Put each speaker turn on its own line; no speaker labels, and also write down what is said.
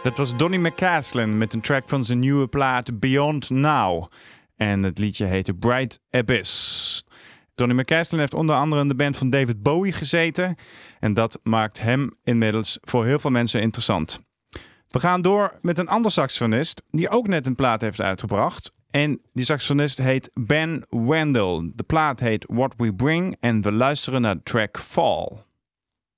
Dat was Donny McCaslin met een track van zijn nieuwe plaat Beyond Now. En het liedje heette Bright Abyss. Donny McCaslin heeft onder andere in de band van David Bowie gezeten. En dat maakt hem inmiddels voor heel veel mensen interessant. We gaan door met een ander saxofonist die ook net een plaat heeft uitgebracht. En die saxofonist heet Ben Wendell. De plaat heet What We Bring en we luisteren naar de track Fall.